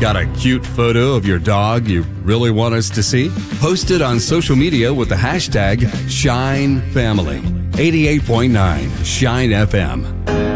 Got a cute photo of your dog you really want us to see? Post it on social media with the hashtag ShineFamily. 88.9 Shine FM.